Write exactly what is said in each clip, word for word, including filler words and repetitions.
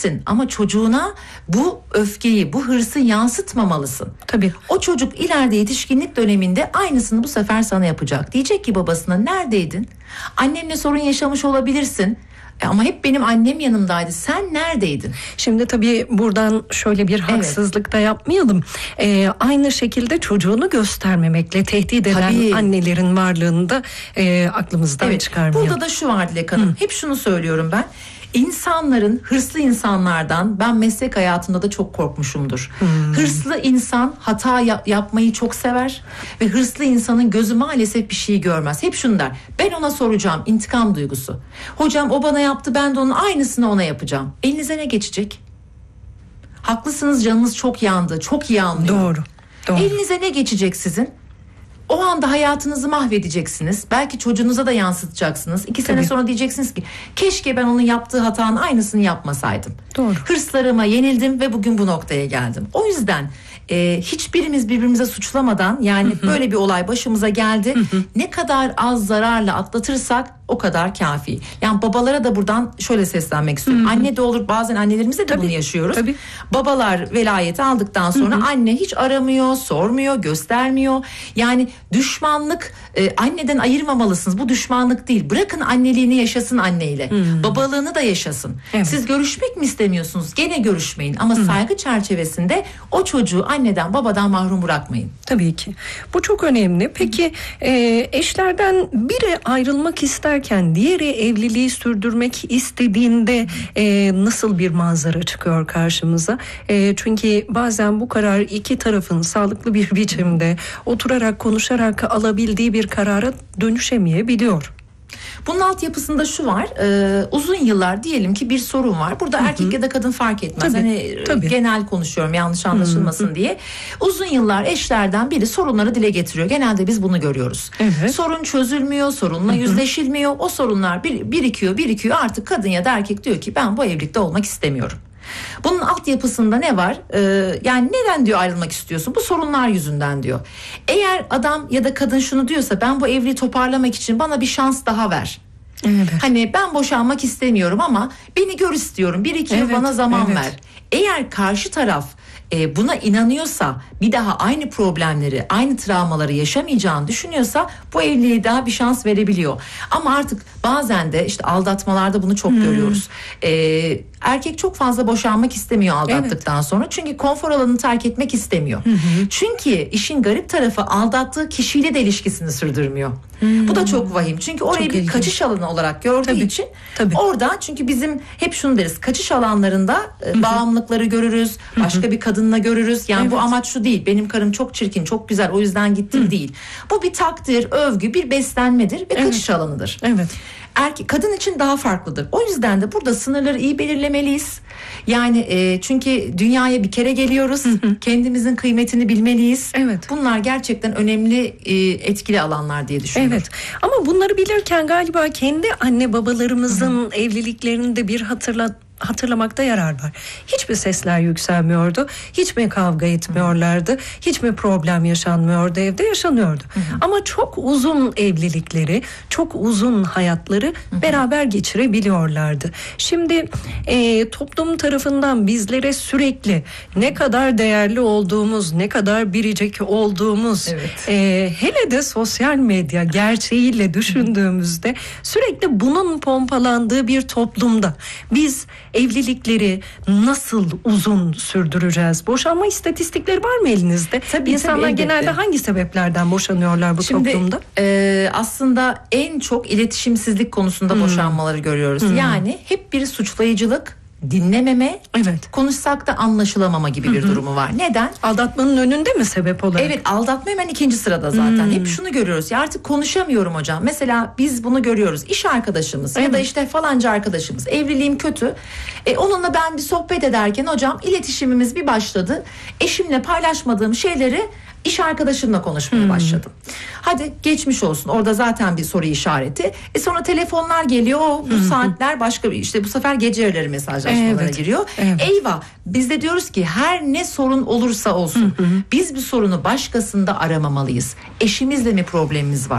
yansıtabilirsin ama çocuğuna bu öfkeyi, bu hırsı yansıtmamalısın. Tabii. O çocuk ileride yetişkinlik döneminde aynısını bu sefer sana yapacak. Diyecek ki babasına, neredeydin? Annenle sorun yaşamış olabilirsin. Ama hep benim annem yanımdaydı. Sen neredeydin? Şimdi tabii buradan şöyle bir haksızlık evet. da yapmayalım. Ee, aynı şekilde çocuğunu göstermemekle tehdit eden tabii. annelerin varlığını da e, aklımızdan evet. çıkarmayalım. Burada da şu var Dilek Hanım. Hı. Hep şunu söylüyorum ben. İnsanların, hırslı insanlardan ben meslek hayatımda da çok korkmuşumdur. Hmm. Hırslı insan hata yap- yapmayı çok sever ve hırslı insanın gözü maalesef bir şey görmez. Hep şunu der, ben ona soracağım, intikam duygusu. Hocam o bana yaptı, ben de onun aynısını ona yapacağım. Elinize ne geçecek? Haklısınız, canınız çok yandı, çok iyi anlıyorum. Doğru, doğru. Elinize ne geçecek sizin? O anda hayatınızı mahvedeceksiniz. Belki çocuğunuza da yansıtacaksınız. İki sene Tabii. sonra diyeceksiniz ki keşke ben onun yaptığı hatanın aynısını yapmasaydım. Doğru. Hırslarıma yenildim ve bugün bu noktaya geldim. O yüzden e, hiçbirimiz birbirimize suçlamadan, yani hı hı. böyle bir olay başımıza geldi. Hı hı. Ne kadar az zararla atlatırsak o kadar kafi. Yani babalara da buradan şöyle seslenmek istiyorum. Hı hı. Anne de olur, bazen annelerimizde de Tabii. bunu yaşıyoruz. Tabii. Babalar velayeti aldıktan sonra hı hı. anne hiç aramıyor, sormuyor, göstermiyor. Yani düşmanlık e, anneden ayırmamalısınız. Bu düşmanlık değil. Bırakın anneliğini yaşasın anneyle. Hmm. Babalığını da yaşasın. Evet. Siz görüşmek mi istemiyorsunuz? Gene görüşmeyin. Ama hmm. saygı çerçevesinde o çocuğu anneden babadan mahrum bırakmayın. Tabii ki. Bu çok önemli. Peki e, eşlerden biri ayrılmak isterken diğeri evliliği sürdürmek istediğinde e, nasıl bir manzara çıkıyor karşımıza? E, çünkü bazen bu karar iki tarafın sağlıklı bir biçimde oturarak konuşarak alabildiği bir karara dönüşemeyebiliyor. Bunun altyapısında şu var, e, uzun yıllar diyelim ki bir sorun var. Burada hı hı. erkek ya da kadın fark etmez. Tabii, hani tabii. genel konuşuyorum, yanlış anlaşılmasın hı hı. diye. Uzun yıllar eşlerden biri sorunları dile getiriyor. Genelde biz bunu görüyoruz. Evet. Sorun çözülmüyor, sorunla hı hı. yüzleşilmiyor. O sorunlar bir, birikiyor, birikiyor. Artık kadın ya da erkek diyor ki ben bu evlilikte olmak istemiyorum. Bunun altyapısında ne var? Ee, yani neden diyor ayrılmak istiyorsun? Bu sorunlar yüzünden diyor. Eğer adam ya da kadın şunu diyorsa, ben bu evliliği toparlamak için bana bir şans daha ver. Evet. Hani ben boşanmak istemiyorum ama beni gör istiyorum. Bir iki evet, yıl bana zaman evet. ver. Eğer karşı taraf e, buna inanıyorsa, bir daha aynı problemleri, aynı travmaları yaşamayacağını düşünüyorsa bu evliliğe daha bir şans verebiliyor. Ama artık bazen de işte aldatmalarda bunu çok hmm. görüyoruz. E, erkek çok fazla boşanmak istemiyor aldattıktan evet. sonra. Çünkü konfor alanını terk etmek istemiyor. Hı hı. Çünkü işin garip tarafı, aldattığı kişiyle de ilişkisini sürdürmüyor. Hmm. Bu da çok vahim. Çünkü orayı çok bir ilginç. Kaçış alanı olarak gördüğü tabii, için tabii. orada, çünkü bizim hep şunu deriz, kaçış alanlarında hı hı. bağımlılıkları görürüz. Başka hı hı. bir kadınla görürüz. Yani evet. bu amaç şu değil. Benim karım çok çirkin, çok güzel, o yüzden gittim hı. değil. Bu bir takdir, övgü, bir beslenmedir ve evet. kaçış alanıdır. Evet. Erkek, kadın için daha farklıdır. O yüzden de burada sınırları iyi belirlemeliyiz. Yani e, çünkü dünyaya bir kere geliyoruz. Hı hı. Kendimizin kıymetini bilmeliyiz. Evet. Bunlar gerçekten önemli, e, etkili alanlar diye düşünüyorum. Evet. Ama bunları bilirken galiba kendi anne babalarımızın hı hı. evliliklerini de bir hatırlat hatırlamakta yarar var. Hiçbir sesler yükselmiyordu. Hiç mi kavga etmiyorlardı? Hı. Hiç mi problem yaşanmıyordu? Evde yaşanıyordu. Hı hı. Ama çok uzun evlilikleri, çok uzun hayatları hı hı. beraber geçirebiliyorlardı. Şimdi e, toplum tarafından bizlere sürekli ne kadar değerli olduğumuz, ne kadar biricik olduğumuz, evet. e, hele de sosyal medya gerçeğiyle düşündüğümüzde hı. sürekli bunun pompalandığı bir toplumda biz evlilikleri nasıl uzun sürdüreceğiz? Boşanma istatistikleri var mı elinizde? Tabii, İnsanlar tabii, genelde hangi sebeplerden boşanıyorlar bu Şimdi, toplumda? E, aslında en çok iletişimsizlik konusunda hmm. boşanmaları görüyoruz. Hmm. Yani hep bir suçlayıcılık, dinlememe, evet. konuşsak da anlaşılamama gibi bir Hı-hı. durumu var. Neden? Aldatmanın önünde mi sebep olarak? Evet, aldatma hemen ikinci sırada zaten. Hmm. Hep şunu görüyoruz ya, artık konuşamıyorum hocam. Mesela biz bunu görüyoruz. İş arkadaşımız evet. ya da işte falanca arkadaşımız, evliliğim kötü. E, onunla ben bir sohbet ederken hocam iletişimimiz bir başladı. Eşimle paylaşmadığım şeyleri İş arkadaşımla konuşmaya hmm. başladım. Hadi geçmiş olsun. Orada zaten bir soru işareti. E sonra telefonlar geliyor. O, bu hmm. saatler başka bir, işte bu sefer gece yarıları mesajlaşmalara evet. giriyor. Evet. Eyvah. Biz de diyoruz ki her ne sorun olursa olsun hmm. biz bir sorunu başkasında aramamalıyız. Eşimizle mi problemimiz var?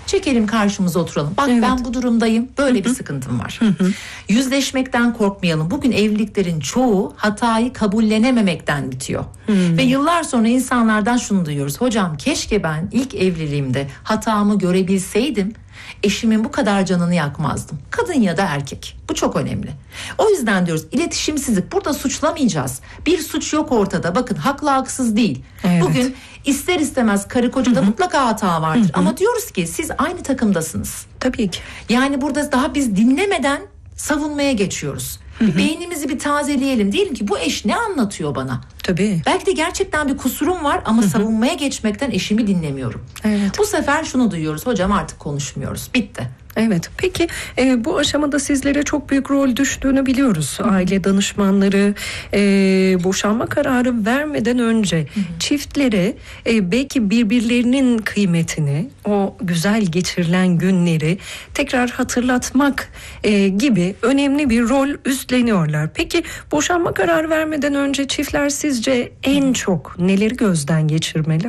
Çekelim karşımıza oturalım. Bak evet. ben bu durumdayım. Böyle Hı-hı. bir sıkıntım var. Hı-hı. Yüzleşmekten korkmayalım. Bugün evliliklerin çoğu hatayı kabullenememekten bitiyor. Hı-hı. Ve yıllar sonra insanlardan şunu duyuyoruz. Hocam keşke ben ilk evliliğimde hatamı görebilseydim. Eşimin bu kadar canını yakmazdım. Kadın ya da erkek. Bu çok önemli. O yüzden diyoruz iletişimsizlik. Burada suçlamayacağız. Bir suç yok ortada. Bakın haklı haksız değil. Evet. Bugün ister istemez karı kocada Hı-hı. mutlaka hata vardır. Hı-hı. Ama diyoruz ki siz aynı takımdasınız. Tabii ki. Yani burada daha biz dinlemeden savunmaya geçiyoruz. Bir beynimizi bir tazeleyelim. Diyelim ki bu eş ne anlatıyor bana? Tabii. Belki de gerçekten bir kusurum var ama Hı-hı. savunmaya geçmekten eşimi dinlemiyorum. Evet. Bu sefer şunu duyuyoruz. Hocam artık konuşmuyoruz. Bitti. Evet. Peki e, bu aşamada sizlere çok büyük rol düştüğünü biliyoruz. Hı-hı. Aile danışmanları e, boşanma kararı vermeden önce Hı-hı. çiftlere e, belki birbirlerinin kıymetini, o güzel geçirilen günleri tekrar hatırlatmak e, gibi önemli bir rol üstleniyorlar. Peki boşanma kararı vermeden önce çiftler sizce en çok neleri gözden geçirmeli?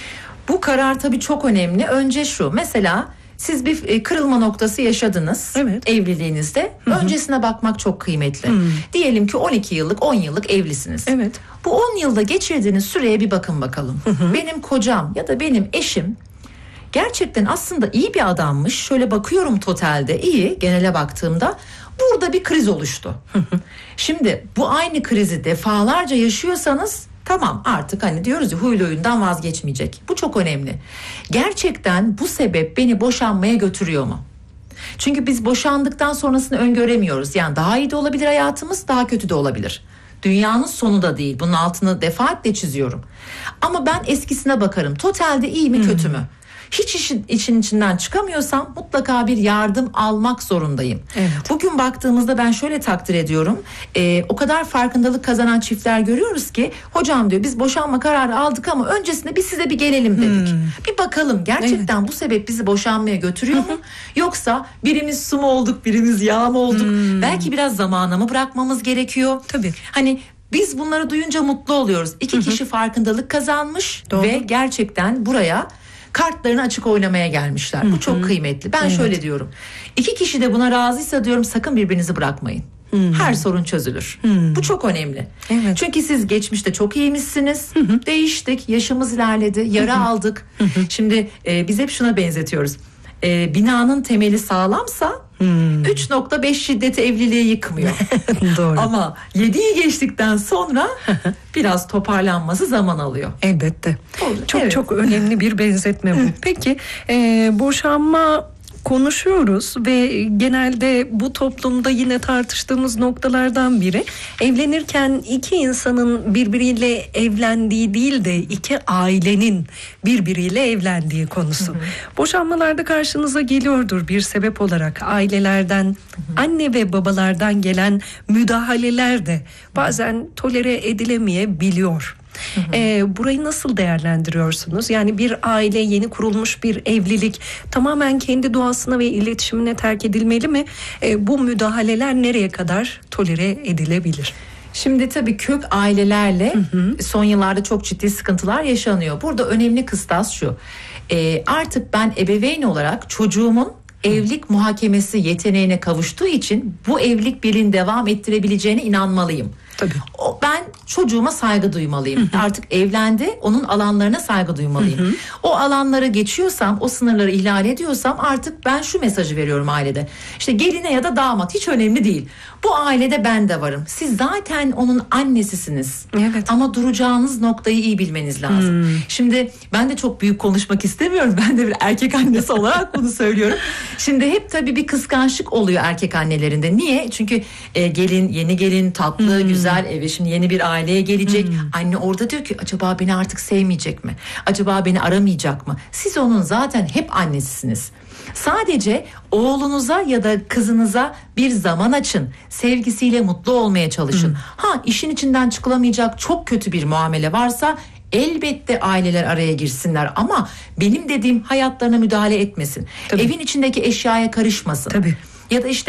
Bu karar tabii çok önemli. Önce şu, mesela siz bir kırılma noktası yaşadınız evet. evliliğinizde. Hı-hı. Öncesine bakmak çok kıymetli. Hı-hı. Diyelim ki on iki yıllık, on yıllık evlisiniz. Evet. Bu on yılda geçirdiğiniz süreye bir bakın bakalım. Hı-hı. Benim kocam ya da benim eşim gerçekten aslında iyi bir adammış. Şöyle bakıyorum totalde iyi, genele baktığımda burada bir kriz oluştu. Hı-hı. Şimdi bu aynı krizi defalarca yaşıyorsanız tamam artık hani diyoruz ya huylu oyundan vazgeçmeyecek. Bu çok önemli. Gerçekten bu sebep beni boşanmaya götürüyor mu? Çünkü biz boşandıktan sonrasını öngöremiyoruz. Yani daha iyi de olabilir hayatımız, daha kötü de olabilir. Dünyanın sonu da değil. Bunun altını defaatle çiziyorum. Ama ben eskisine bakarım. Totalde iyi mi kötü mü? Hiç işin, için içinden çıkamıyorsam mutlaka bir yardım almak zorundayım. Evet. Bugün baktığımızda ben şöyle takdir ediyorum. Ee, o kadar farkındalık kazanan çiftler görüyoruz ki hocam diyor biz boşanma kararı aldık ama öncesinde biz size bir gelelim dedik. Hmm. Bir bakalım gerçekten evet. bu sebep bizi boşanmaya götürüyor mu? Yoksa birimiz su mu olduk, birimiz yağ mı olduk? Hmm. Belki biraz zamana mı bırakmamız gerekiyor? Tabii. Hani biz bunları duyunca mutlu oluyoruz. İki kişi farkındalık kazanmış Doğru. ve gerçekten buraya kartlarını açık oynamaya gelmişler. Hı-hı. Bu çok kıymetli. Ben evet. şöyle diyorum. İki kişi de buna razıysa diyorum sakın birbirinizi bırakmayın. Hı-hı. Her sorun çözülür. Hı-hı. Bu çok önemli. Evet. Çünkü siz geçmişte çok iyiymişsiniz. Hı-hı. Değiştik. Yaşımız ilerledi. Yara Hı-hı. aldık. Hı-hı. Şimdi e, biz hep şuna benzetiyoruz. E, binanın temeli sağlamsa Hmm. üç nokta beş şiddeti evliliği yıkmıyor. Doğru. Ama yediyi geçtikten sonra biraz toparlanması zaman alıyor. Elbette. Doğru. Çok evet. çok önemli bir benzetme bu. Peki e, boşanma konuşuyoruz ve genelde bu toplumda yine tartıştığımız noktalardan biri evlenirken iki insanın birbiriyle evlendiği değil de iki ailenin birbiriyle evlendiği konusu. Hı hı. Boşanmalarda karşınıza geliyordur bir sebep olarak ailelerden, hı hı. anne ve babalardan gelen müdahaleler de bazen tolere edilemeyebiliyor. Hı hı. Ee, burayı nasıl değerlendiriyorsunuz? Yani bir aile, yeni kurulmuş bir evlilik tamamen kendi doğasına ve iletişimine terk edilmeli mi? Ee, bu müdahaleler nereye kadar tolere edilebilir? Şimdi tabii kök ailelerle hı hı. son yıllarda çok ciddi sıkıntılar yaşanıyor. Burada önemli kıstas şu. Ee, artık ben ebeveyn olarak çocuğumun evlilik muhakemesi yeteneğine kavuştuğu için bu evlilik birliğini devam ettirebileceğine inanmalıyım. Tabii. O, ben çocuğuma saygı duymalıyım. Hı hı. Artık evlendi, onun alanlarına saygı duymalıyım. Hı hı. O alanları geçiyorsam, o sınırları ihlal ediyorsam artık ben şu mesajı veriyorum ailede. İşte geline ya da damat hiç önemli değil. Bu ailede ben de varım. Siz zaten onun annesisiniz. Evet. Ama duracağınız noktayı iyi bilmeniz lazım. Hmm. Şimdi ben de çok büyük konuşmak istemiyorum. Ben de bir erkek annesi olarak bunu söylüyorum. Şimdi hep tabii bir kıskançlık oluyor erkek annelerinde. Niye? Çünkü e, gelin, yeni gelin, tatlı, hmm. güzel eve şimdi yeni bir aileye gelecek. Hmm. Anne orada diyor ki acaba beni artık sevmeyecek mi? Acaba beni aramayacak mı? Siz onun zaten hep annesisiniz. Sadece oğlunuza ya da kızınıza bir zaman açın. Sevgisiyle mutlu olmaya çalışın. Hmm. Ha işin içinden çıkılamayacak çok kötü bir muamele varsa elbette aileler araya girsinler ama benim dediğim hayatlarına müdahale etmesin. Tabii. Evin içindeki eşyaya karışmasın. Tabii. Ya da işte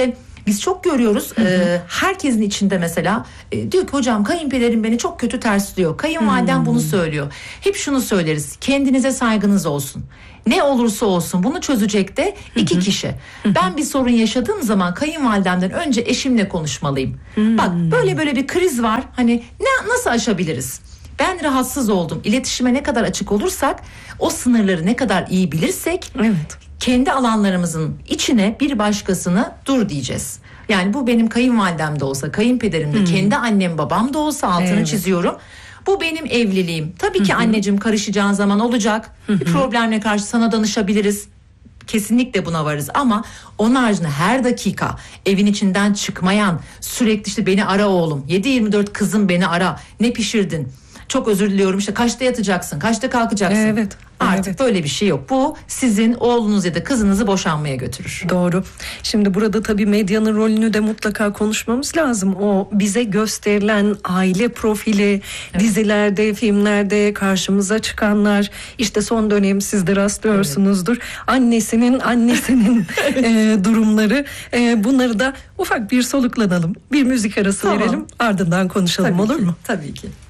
Biz çok görüyoruz. E, herkesin içinde mesela e, diyor ki hocam kayınpederim beni çok kötü tersliyor. Kayınvalidem hmm. bunu söylüyor. Hep şunu söyleriz. Kendinize saygınız olsun. Ne olursa olsun bunu çözecek de iki hı hı. kişi. Hı hı. Ben bir sorun yaşadığım zaman kayınvalidemden önce eşimle konuşmalıyım. Hı. Bak böyle böyle bir kriz var. Hani ne nasıl aşabiliriz? Ben rahatsız oldum. İletişime ne kadar açık olursak, o sınırları ne kadar iyi bilirsek, evet. kendi alanlarımızın içine bir başkasını dur diyeceğiz. Yani bu benim kayınvalidem de olsa, kayınpederim de, hmm. kendi annem babam da olsa altını evet. çiziyorum. Bu benim evliliğim. Tabii ki Hı-hı. anneciğim karışacağın zaman olacak. Hı-hı. Bir problemle karşı sana danışabiliriz. Kesinlikle buna varız ama onun haricinde her dakika evin içinden çıkmayan, sürekli işte beni ara oğlum, yedi yirmi dört kızım beni ara, ne pişirdin? Çok özür diliyorum işte kaçta yatacaksın, kaçta kalkacaksın? Evet. Artık evet. böyle bir şey yok. Bu sizin oğlunuz ya da kızınızı boşanmaya götürür. Doğru. Şimdi burada tabii medyanın rolünü de mutlaka konuşmamız lazım. O bize gösterilen aile profili, evet. dizilerde, filmlerde karşımıza çıkanlar, işte son dönem siz de rastlıyorsunuzdur. Evet. Annesinin annesinin e, durumları. E, bunları da ufak bir soluklanalım. Bir müzik arası tamam. verelim. Ardından konuşalım, tabii olur ki, mu? Tabii ki.